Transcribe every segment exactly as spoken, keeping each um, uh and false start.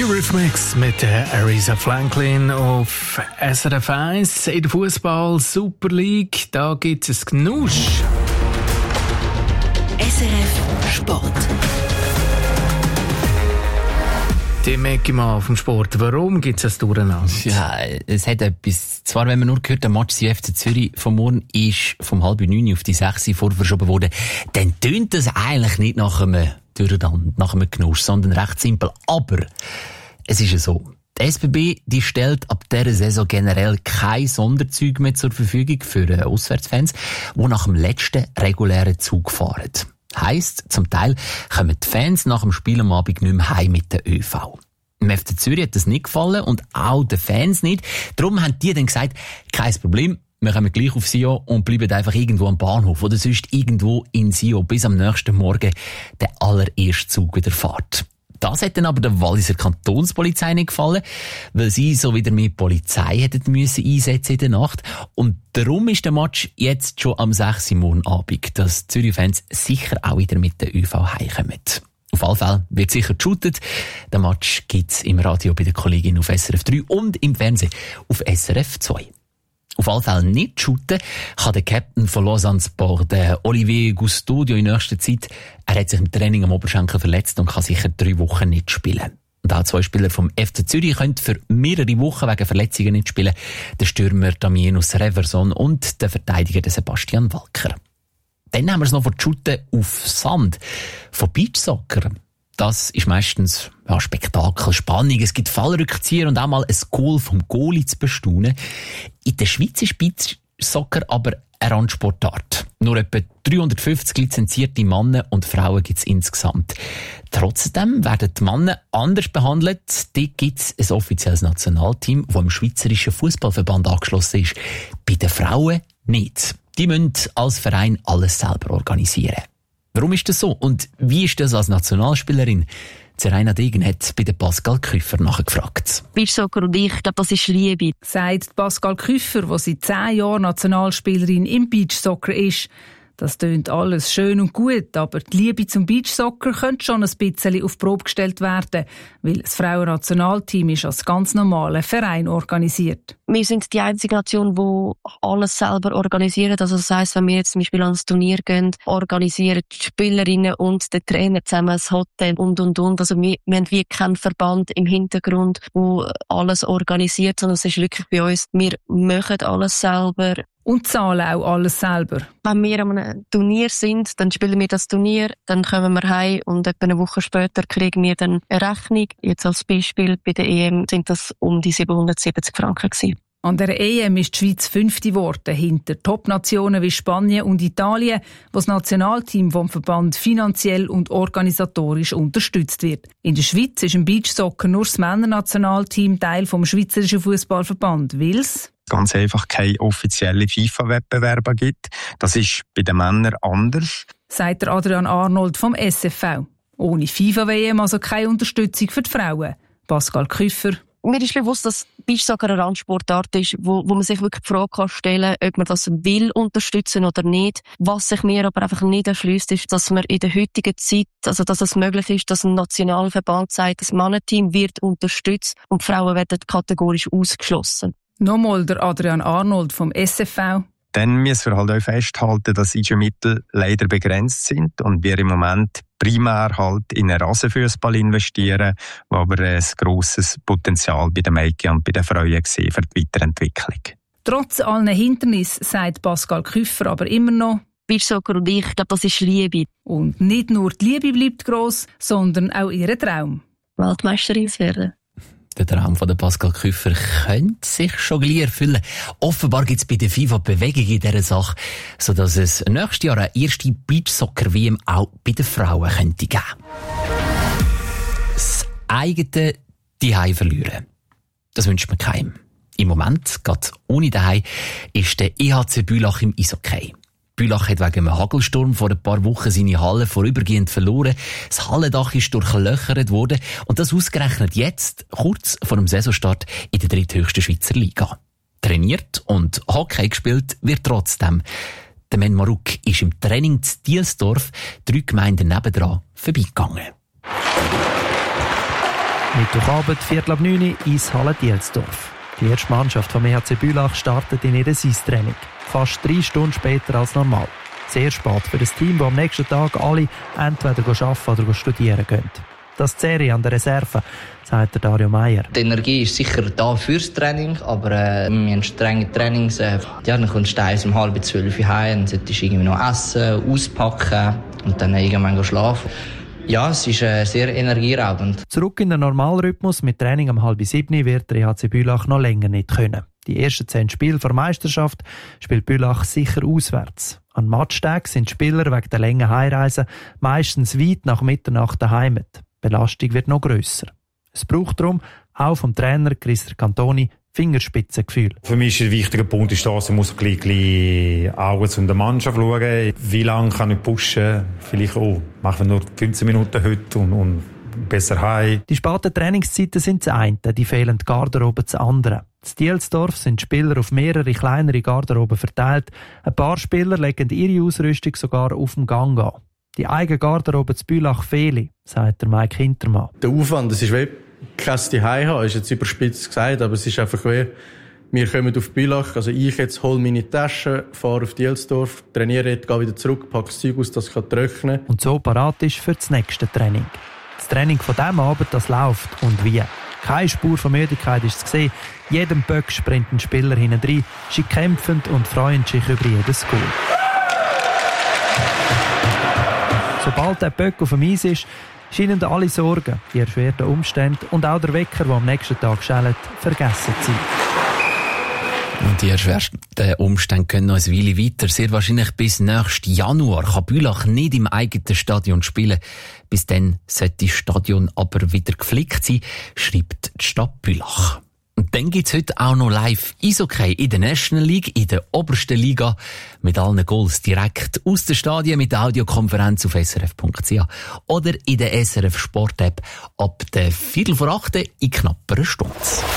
Eurythmics mit der Aretha Franklin auf S R F eins in der Fußball Super League. Da gibt es Gnusch. S R F Sport. Die merke ich mal auf dem Sport. Warum gibt es das Durcheinander? Ja, es hat etwas. Zwar, wenn man nur gehört, der Match C F C Zürich vom Morgen ist vom halb neun auf die sechs vorverschoben worden, dann tönt das eigentlich nicht nach einem Durcheinander, nach einem Genusch, sondern recht simpel. Aber es ist ja so. Die S B B, die stellt ab dieser Saison generell kein Sonderzug mehr zur Verfügung für Auswärtsfans, die nach dem letzten regulären Zug fahren. Heisst, zum Teil kommen die Fans nach dem Spiel am Abend nicht mehr heim mit der ÖV. Im F C Zürich hat das nicht gefallen und auch den Fans nicht. Darum haben die dann gesagt, kein Problem, wir kommen gleich auf Sion und bleiben einfach irgendwo am Bahnhof oder sonst irgendwo in Sion, bis am nächsten Morgen der allererste Zug wieder fährt. Das hat dann aber der Walliser Kantonspolizei nicht gefallen, weil sie so wieder mehr Polizei hätten müssen einsetzen in der Nacht. Und darum ist der Match jetzt schon am sechs Uhr morgen Abend, dass die Zürich-Fans sicher auch wieder mit der ÖV heimkommen. Auf alle Fälle wird sicher geshootet. Den Match gibt's im Radio bei der Kollegin auf S R F drei und im Fernsehen auf S R F zwei. Auf alle Fälle nicht shooten kann der Captain von Lausanne Sport, der Olivier Gustodio, in nächster Zeit. Er hat sich im Training am Oberschenkel verletzt und kann sicher drei Wochen nicht spielen. Und auch zwei Spieler vom F C Zürich können für mehrere Wochen wegen Verletzungen nicht spielen. Der Stürmer Damienus Reverson und der Verteidiger Sebastian Walker. Dann haben wir es noch von Shooten auf Sand. Von Beachsoccer. Das ist meistens ja, Spektakel, Spannung. Es gibt Fallrückzieher und auch mal ein Goal vom Goalie zu bestaunen. In der Schweiz ist Beachsoccer aber eine Randsportart. Nur etwa dreihundertfünfzig lizenzierte Männer und Frauen gibt es insgesamt. Trotzdem werden die Männer anders behandelt. Dort gibt es ein offizielles Nationalteam, das im Schweizerischen Fußballverband angeschlossen ist. Bei den Frauen nicht. Die müssen als Verein alles selber organisieren. Warum ist das so? Und wie ist das als Nationalspielerin? Zeraina Degen hat bei der Pascal Küffer nachgefragt. Beachsoccer und ich, ich glaube, das ist Liebe. Sagt Pascal Küffer, die seit zehn Jahren Nationalspielerin im Beachsoccer ist. Das tönt alles schön und gut, aber die Liebe zum Beachsoccer könnte schon ein bisschen auf die Probe gestellt werden, weil das Frauennationalteam ist als ganz normaler Verein organisiert. Wir sind die einzige Nation, die alles selber organisiert. Also das heisst, wenn wir jetzt zum Beispiel ans Turnier gehen, organisieren die Spielerinnen und der Trainer zusammen das Hotel und, und, und. Also wir, wir haben wie keinen Verband im Hintergrund, der alles organisiert, sondern es ist wirklich bei uns, wir machen alles selber. Und zahlen auch alles selber. Wenn wir an einem Turnier sind, dann spielen wir das Turnier, dann kommen wir heim und etwa eine Woche später kriegen wir dann eine Rechnung. Jetzt als Beispiel bei der E M sind das um die siebenhundertsiebzig Franken gewesen. An der E M ist die Schweiz fünfte geworden, hinter Top-Nationen wie Spanien und Italien, wo das Nationalteam vom Verband finanziell und organisatorisch unterstützt wird. In der Schweiz ist im Beachsoccer nur das Männernationalteam Teil vom Schweizerischen Fußballverband, weil es ganz einfach keine offiziellen FIFA-Wettbewerbe gibt. Das ist bei den Männern anders. Sagt der Adrian Arnold vom S F V. Ohne FIFA-W M also keine Unterstützung für die Frauen. Pascal Küffer. Mir ist bewusst, dass Beachsoccer eine Randsportart ist, wo, wo man sich wirklich die Frage kann stellen kann, ob man das will unterstützen oder nicht. Was sich mir aber einfach nicht erschließt, ist, dass man in der heutigen Zeit, also dass es möglich ist, dass ein Nationalverband sagt, das Mannenteam wird unterstützt und die Frauen werden kategorisch ausgeschlossen. Nochmal der Adrian Arnold vom S F V. Dann müssen wir halt auch festhalten, dass unsere Mittel leider begrenzt sind und wir im Moment primär halt in den Rasenfußball investieren, wo aber ein grosses Potenzial bei den Mädchen und bei den Frauen sehen für die Weiterentwicklung. Trotz allen Hindernissen sagt Pascal Küffer aber immer noch, Beachsoccer und ich, ich glaube, das ist Liebe. Und nicht nur die Liebe bleibt gross, sondern auch ihr Traum. Weltmeisterin zu werden. Der Traum von der Pascal Küffer könnte sich schon gleich erfüllen. Offenbar gibt es bei der FIFA Bewegung in dieser Sache, sodass es nächstes Jahr eine erste Beachsoccer-W M auch bei den Frauen könnte geben. Das eigene Zuhause verlieren. Das wünscht man keinem. Im Moment, gerade ohne Zuhause, ist der E H C Bülach im Eishockey. Bülach hat wegen einem Hagelsturm vor ein paar Wochen seine Halle vorübergehend verloren. Das Hallendach ist durchlöchert worden und das ausgerechnet jetzt, kurz vor dem Saisonstart in der dritthöchsten Schweizer Liga. Trainiert und Hockey gespielt wird trotzdem. Der Men Maruk ist im Training zu Dielsdorf, drei Gemeinden nebendran, vorbeigegangen. Mittwochabend, Viertel ab neun, Eishalle Dielsdorf. Die erste Mannschaft vom E H C Bülach startet in ihr Eistraining. Fast drei Stunden später als normal. Sehr spät für das Team, das am nächsten Tag alle entweder arbeiten oder studieren gehen. Das Serie an der Reserve, sagt der Dario Meier. Die Energie ist sicher da fürs Training, aber äh, wir haben strenge Trainings. Äh, ja, dann kommst du um halb zwölf heim, dann solltest du irgendwie noch essen, auspacken und dann irgendwann schlafen. Ja, es ist äh, sehr energieraubend. Zurück in den Normalrhythmus mit Training um halb sieben wird der E H C Bülach noch länger nicht können. Die ersten zehn Spiele der Meisterschaft spielt Bülach sicher auswärts. An Matchtagen sind die Spieler wegen der langen Heimreise meistens weit nach Mitternacht daheim. Die Belastung wird noch grösser. Es braucht darum, auch vom Trainer Christer Cantoni, Fingerspitzengefühl. Für mich ist ein wichtiger Punkt, ist das, ich muss ein bisschen Augen zu der Mannschaft schauen. Wie lange kann ich pushen? Vielleicht auch, machen wir nur fünfzehn Minuten heute und, und besser heim. Die späten Trainingszeiten sind das eine, die fehlende Garderobe das andere. In Dielsdorf sind die Spieler auf mehrere kleinere Garderoben verteilt. Ein paar Spieler legen ihre Ausrüstung sogar auf dem Gang an. Die eigene Garderobe zu Bülach fehle, sagt der Mike Hintermann. Der Aufwand, das ist wie kein Zuhause haben, ist jetzt überspitzt gesagt, aber es ist einfach wie, wir kommen auf Bülach, also ich jetzt hole meine Tasche, fahre auf Dielsdorf, trainiere jetzt, gehe wieder zurück, packe das Zeug aus, das kann trocknen. Und so parat ist für das nächste Training. Das Training von diesem Abend, das läuft und wie. Keine Spur von Müdigkeit ist zu sehen. Jedem Böck springt ein Spieler hinein rein, sie kämpfend und freuen sich über jedes Goal. Sobald der Böck auf dem Eis ist, scheinen alle Sorgen, die erschwerten Umstände und auch der Wecker, der am nächsten Tag schellt, vergessen zu sein. Und die erschwersten Umstände gehen noch ein Weile weiter. Sehr wahrscheinlich bis nächsten Januar kann Bülach nicht im eigenen Stadion spielen. Bis dann sollte das Stadion aber wieder geflickt sein, schreibt die Stadt Bülach. Und dann gibt's heute auch noch live Eishockey in der National League, in der obersten Liga, mit allen Goals direkt aus den Stadien mit der Audiokonferenz auf s r f punkt c h oder in der S R F Sport App ab der Viertel vor acht in knapp einer Stunde.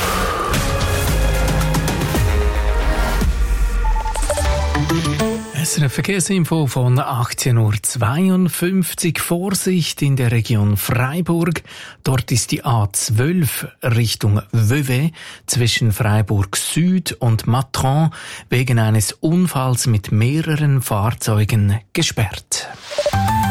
S R F Verkehrsinfo von achtzehn Uhr zweiundfünfzig. Vorsicht in der Region Freiburg. Dort ist die A zwölf Richtung Vevey zwischen Freiburg Süd und Matran wegen eines Unfalls mit mehreren Fahrzeugen gesperrt.